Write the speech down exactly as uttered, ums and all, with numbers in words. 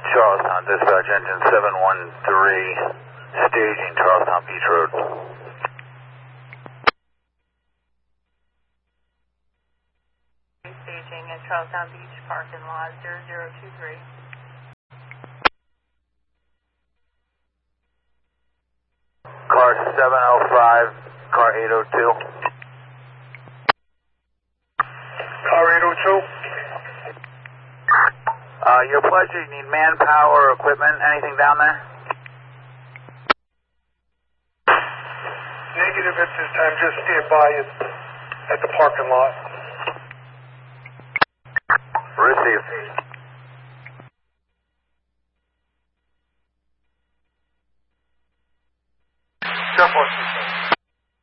Charlestown, dispatch engine seven one three, staging Charlestown Beach Road. Staging at Charlestown Beach parking lot zero zero two three. Car seven oh five, car eight oh two. Car eight oh two. Uh, your pleasure, you need manpower, equipment, anything down there? Negative at this time, just stand by at, at the parking lot. Receive. Step one, two,